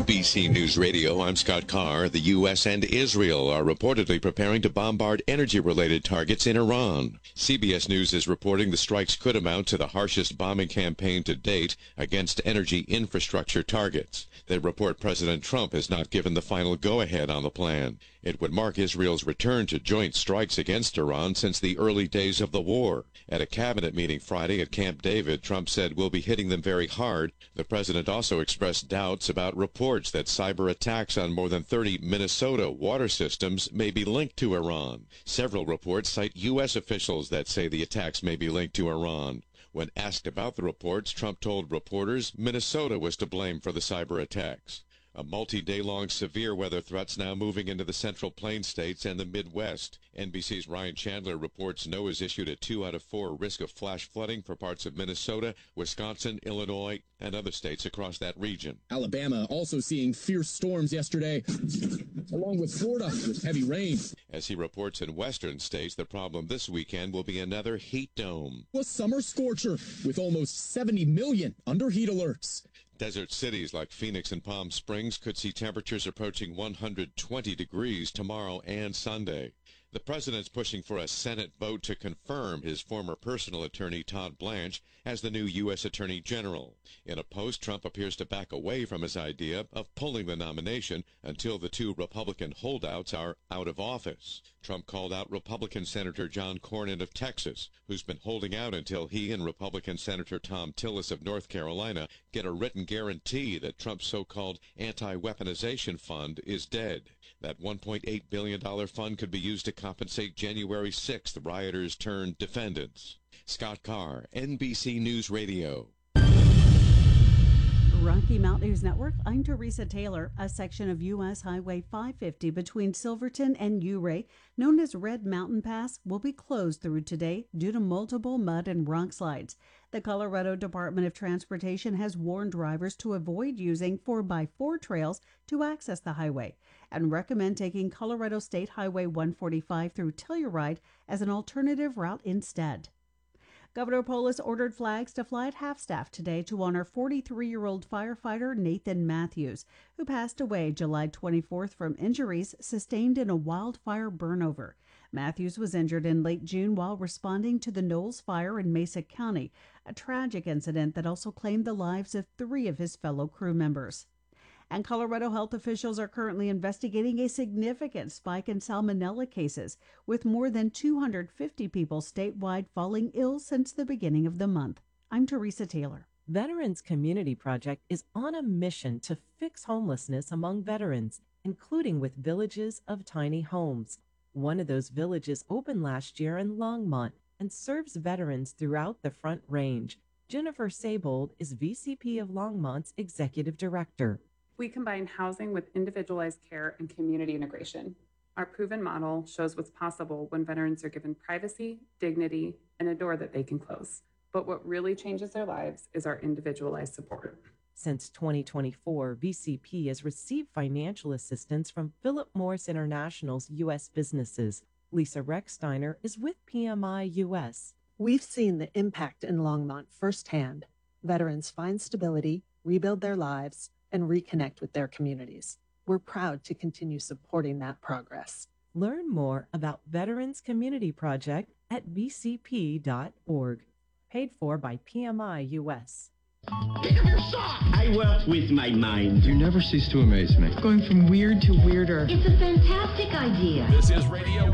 NBC News Radio, I'm Scott Carr. The U.S. and Israel are reportedly preparing to bombard energy-related targets in Iran. CBS News is reporting the strikes could amount to the harshest bombing campaign to date against energy infrastructure targets. They report President Trump has not given the final go-ahead on the plan. It would mark Israel's return to joint strikes against Iran since the early days of the war. At a cabinet meeting Friday at Camp David, Trump said, "We'll be hitting them very hard." The president also expressed doubts about reports that cyber attacks on more than 30 Minnesota water systems may be linked to Iran. Several reports cite U.S. officials that say the attacks may be linked to Iran. When asked about the reports, Trump told reporters Minnesota was to blame for the cyber attacks. A multi-day-long severe weather threat's now moving into the Central Plains states and the Midwest. NBC's Ryan Chandler reports NOAA's issued a 2 out of 4 risk of flash flooding for parts of Minnesota, Wisconsin, Illinois, and other states across that region. Alabama also seeing fierce storms yesterday, along with Florida with heavy rain. As he reports in western states, the problem this weekend will be another heat dome. A summer scorcher with almost 70 million under heat alerts. Desert cities like Phoenix and Palm Springs could see temperatures approaching 120 degrees tomorrow and Sunday. The president's pushing for a Senate vote to confirm his former personal attorney, Todd Blanche, as the new U.S. Attorney General. In a post, Trump appears to back away from his idea of pulling the nomination until the two Republican holdouts are out of office. Trump called out Republican Senator John Cornyn of Texas, who's been holding out until he and Republican Senator Thom Tillis of North Carolina get a written guarantee that Trump's so-called anti-weaponization fund is dead. That $1.8 billion fund could be used to compensate January 6th rioters turned defendants. Scott Carr, NBC News Radio. Rocky Mountain News Network, I'm Teresa Taylor. A section of U.S. Highway 550 between Silverton and Ouray, known as Red Mountain Pass, will be closed through today due to multiple mud and rock slides. The Colorado Department of Transportation has warned drivers to avoid using 4x4 trails to access the highway and recommend taking Colorado State Highway 145 through Telluride as an alternative route instead. Governor Polis ordered flags to fly at half-staff today to honor 43-year-old firefighter Nathan Matthews, who passed away July 24th from injuries sustained in a wildfire burnover. Matthews was injured in late June while responding to the Knowles Fire in Mesa County, a tragic incident that also claimed the lives of 3 of his fellow crew members. And Colorado health officials are currently investigating a significant spike in salmonella cases, with more than 250 people statewide falling ill since the beginning of the month. I'm Teresa Taylor. Veterans Community Project is on a mission to fix homelessness among veterans, including with villages of tiny homes. One of those villages opened last year in Longmont and serves veterans throughout the Front Range. Jennifer Saybold is VCP of Longmont's executive director. We combine housing with individualized care and community integration. Our proven model shows what's possible when veterans are given privacy, dignity, and a door that they can close. But what really changes their lives is our individualized support. Since 2024, VCP has received financial assistance from Philip Morris International's U.S. businesses. Lisa Recksteiner is with PMI US. We've seen the impact in Longmont firsthand. Veterans find stability, rebuild their lives, and reconnect with their communities. We're proud to continue supporting that progress. Learn more about Veterans Community Project at vcp.org. Paid for by PMI US. Pick up your sock! I work with my mind. You never cease to amaze me. Going from weird to weirder. It's a fantastic idea. This is Radio